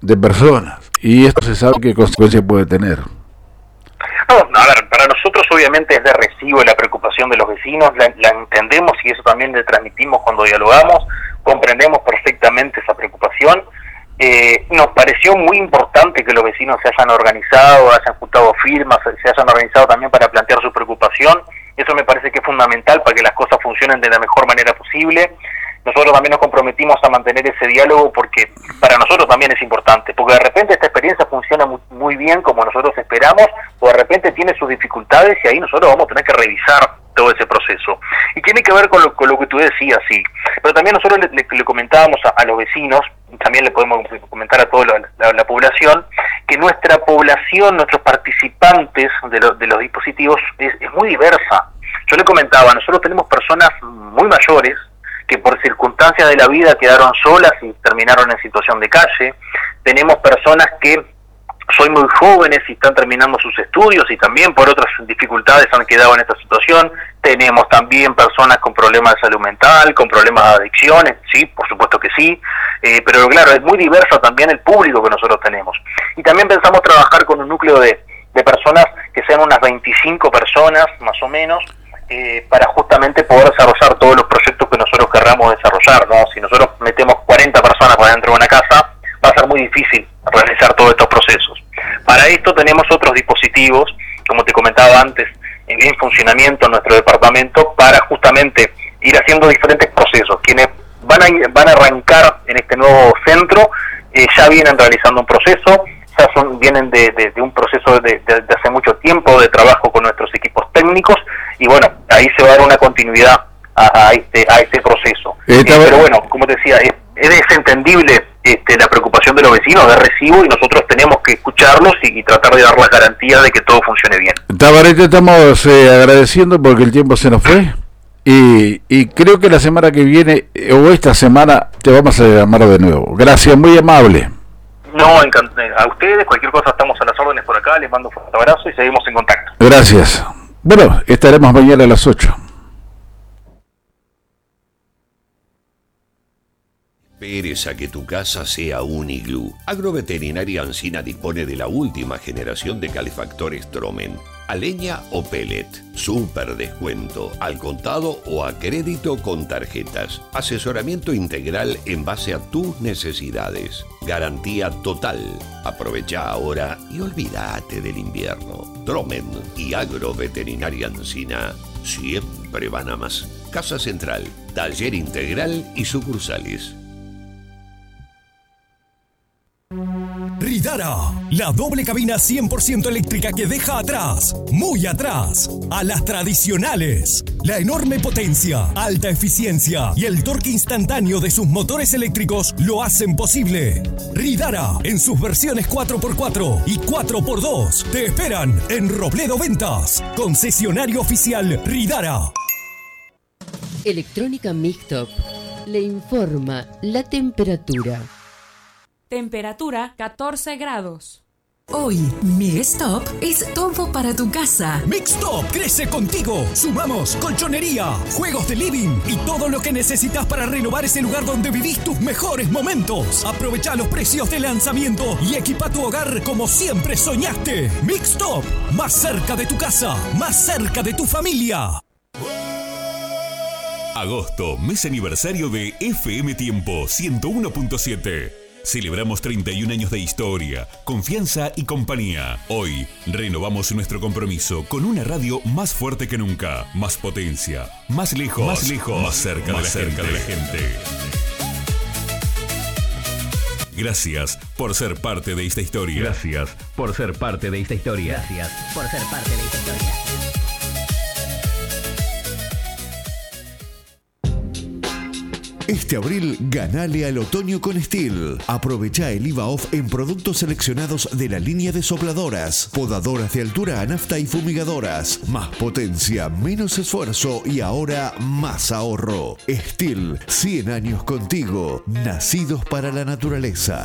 de personas, y esto se sabe qué consecuencias puede tener. No, a ver, para nosotros obviamente es de recibo la preocupación de los vecinos, la entendemos y eso también le transmitimos cuando dialogamos, comprendemos perfectamente esa preocupación. Nos pareció muy importante que los vecinos se hayan organizado, hayan juntado firmas, se hayan organizado también para plantear su preocupación. Eso me parece que es fundamental para que las cosas funcionen de la mejor manera posible. Nosotros también nos comprometimos a mantener ese diálogo porque para nosotros también es importante, porque de repente esta experiencia funciona muy bien como nosotros esperamos, o de repente tiene sus dificultades y ahí nosotros vamos a tener que revisar todo ese proceso. Y tiene que ver con lo que tú decías, sí. Pero también nosotros le comentábamos a los vecinos, también le podemos comentar a toda la población, que nuestra población, nuestros participantes de los dispositivos es muy diversa. Yo le comentaba, nosotros tenemos personas muy mayores, que por circunstancias de la vida quedaron solas y terminaron en situación de calle. Tenemos personas que son muy jóvenes y están terminando sus estudios y también por otras dificultades han quedado en esta situación. Tenemos también personas con problemas de salud mental, con problemas de adicciones, sí, por supuesto que sí, pero claro, es muy diverso también el público que nosotros tenemos. Y también pensamos trabajar con un núcleo de personas que sean unas 25 personas más o menos, para justamente poder desarrollar todos los proyectos que nosotros querramos desarrollar, ¿no? Si nosotros metemos 40 personas para dentro de una casa, va a ser muy difícil realizar todos estos procesos. Para esto tenemos otros dispositivos, como te comentaba antes, en funcionamiento en nuestro departamento, para justamente ir haciendo diferentes procesos. Quienes van a arrancar en este nuevo centro, ya vienen realizando un proceso, vienen de un proceso de hace mucho tiempo de trabajo con nuestros equipos técnicos, y bueno, ahí se va a dar una continuidad a este proceso. Pero bueno, como te decía, es entendible la preocupación de los vecinos, de recibo, y nosotros tenemos que escucharlos y tratar de dar la garantía de que todo funcione bien. Tabaré, te estamos agradeciendo porque el tiempo se nos fue, y creo que la semana que viene, o esta semana, te vamos a llamar de nuevo. Gracias, muy amable. No, a ustedes, cualquier cosa estamos a las órdenes por acá, les mando un fuerte abrazo y seguimos en contacto. Gracias. Bueno, estaremos mañana a las 8. Esperes a que tu casa sea un iglú. Agroveterinaria Ancina dispone de la última generación de calefactores Tromen. A leña o pellet. Súper descuento. Al contado o a crédito con tarjetas. Asesoramiento integral en base a tus necesidades. Garantía total. Aprovecha ahora y olvídate del invierno. Tromen y Agroveterinaria Ancina siempre van a más. Casa Central, taller integral y sucursales. Ridara, la doble cabina 100% eléctrica que deja atrás, muy atrás, a las tradicionales. La enorme potencia, alta eficiencia y el torque instantáneo de sus motores eléctricos lo hacen posible. Ridara, en sus versiones 4x4 y 4x2, te esperan en Robledo Ventas, concesionario oficial Ridara. Electrónica Mixtop le informa la temperatura. Temperatura 14 grados. Hoy, Mi Stop es todo para tu casa. Mixtop crece contigo. Sumamos colchonería, juegos de living y todo lo que necesitas para renovar ese lugar donde vivís tus mejores momentos. Aprovecha los precios de lanzamiento y equipa tu hogar como siempre soñaste. Mixtop, más cerca de tu casa, más cerca de tu familia. Agosto, mes aniversario de FM Tiempo 101.7. Celebramos 31 años de historia, confianza y compañía. Hoy renovamos nuestro compromiso con una radio más fuerte que nunca, más potencia, más lejos, más cerca de la gente. Gracias por ser parte de esta historia. Gracias por ser parte de esta historia. Gracias por ser parte de esta historia. Este abril, ganale al otoño con Stihl. Aprovecha el IVA off en productos seleccionados de la línea de sopladoras, podadoras de altura a nafta y fumigadoras. Más potencia, menos esfuerzo y ahora más ahorro. Stihl, 100 años contigo. Nacidos para la naturaleza.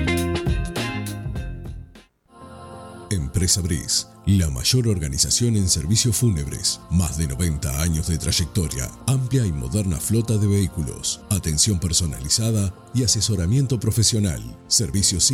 Empresa Briz, la mayor organización en servicios fúnebres. Más de 90 años de trayectoria, amplia y moderna flota de vehículos, atención personalizada y asesoramiento profesional. Servicios